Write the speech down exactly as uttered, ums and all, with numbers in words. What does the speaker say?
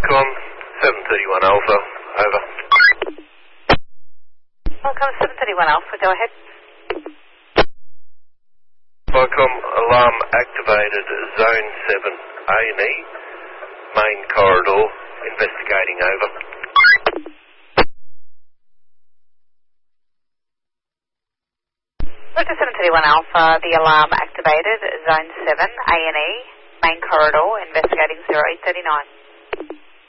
Vicon, seven thirty-one Alpha, over. Welcome, seven thirty-one Alpha, go ahead. Vicon, alarm activated, Zone seven, A and E, main corridor, investigating, over. Victor seven thirty-one Alpha, the alarm activated, Zone seven, A and E, main corridor, investigating zero eight three nine.